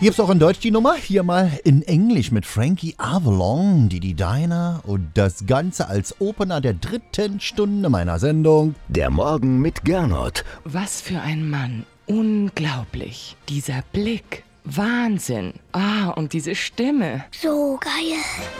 Gibt's auch in Deutsch die Nummer? Hier mal in Englisch mit Frankie Avalon, Didi Diner und das Ganze als Opener der 3. Stunde meiner Sendung. Der Morgen mit Gernot. Was für ein Mann. Unglaublich. Dieser Blick. Wahnsinn. Und diese Stimme. So geil.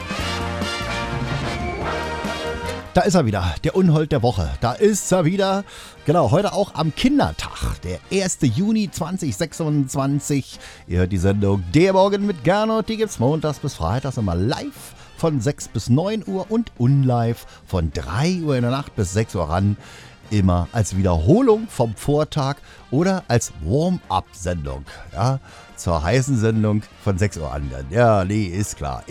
Da ist er wieder, der Unhold der Woche. Da ist er wieder. Genau, heute auch am Kindertag, der 1. Juni 2026. Ihr hört die Sendung Der Morgen mit Gernot. Die gibt's montags bis freitags immer live von 6 bis 9 Uhr und unlive von 3 Uhr in der Nacht bis 6 Uhr ran. Immer als Wiederholung vom Vortag oder als Warm-up-Sendung. Ja, zur heißen Sendung von 6 Uhr an dann. Ja, nee, ist klar.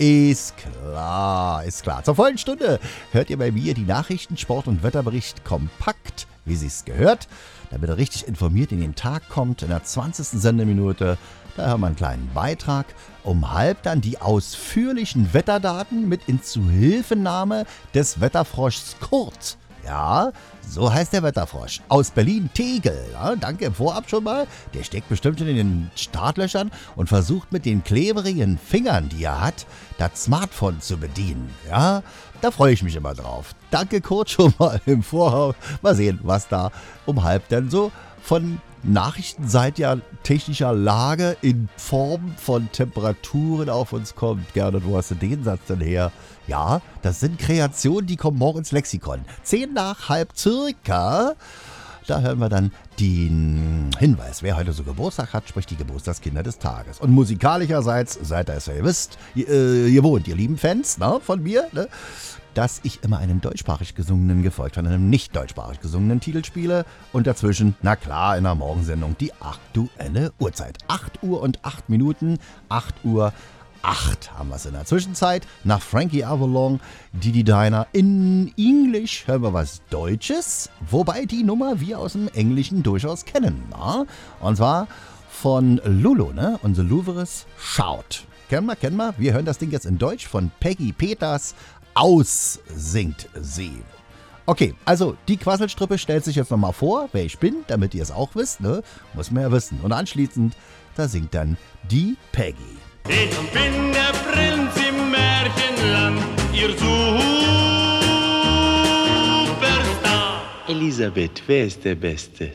Zur vollen Stunde hört ihr bei mir die Nachrichten, Sport- und Wetterbericht kompakt, wie sich's gehört, damit ihr richtig informiert in den Tag kommt. In der 20. Sendeminute, da hören wir einen kleinen Beitrag. Um halb dann die ausführlichen Wetterdaten mit Inzuhilfenahme des Wetterfroschs Kurt. Ja, so heißt der Wetterfrosch. Aus Berlin-Tegel. Ja, danke im Vorab schon mal. Der steckt bestimmt schon in den Startlöchern und versucht mit den kleberigen Fingern, die er hat, das Smartphone zu bedienen. Ja, da freue ich mich immer drauf. Danke Kurt schon mal im Vorab. Mal sehen, was da um halb dann so von nachrichtenseitiger technischer Lage in Form von Temperaturen auf uns kommt. Gernot, wo hast du den Satz denn her? Ja, das sind Kreationen, die kommen morgen ins Lexikon. 10 nach halb circa. Da hören wir dann den Hinweis, wer heute so Geburtstag hat, sprich die Geburtstagskinder des Tages. Und musikalischerseits, seid ihr es ja, ihr wisst, ihr wohnt, ihr lieben Fans, von mir, dass ich immer einem deutschsprachig gesungenen gefolgt von einem nicht deutschsprachig gesungenen Titel spiele und dazwischen, na klar, in der Morgensendung die aktuelle Uhrzeit. 8 Uhr und 8 Minuten, 8 Uhr 8 haben wir es in der Zwischenzeit. Nach Frankie Avalon, Didi Diner. In Englisch hören wir was Deutsches, wobei die Nummer wir aus dem Englischen durchaus kennen. Na? Und zwar von Lulu, und The Louvres Shout. Kennen wir. Wir hören das Ding jetzt in Deutsch von Peggy Peters. Aus singt sie. Okay, also die Quasselstrippe stellt sich jetzt nochmal vor, wer ich bin, damit ihr es auch wisst, muss man ja wissen. Und anschließend, da singt dann die Peggy. Ich bin der Prinz im Märchenland, ihr Superstar. Elisabeth, wer ist der Beste?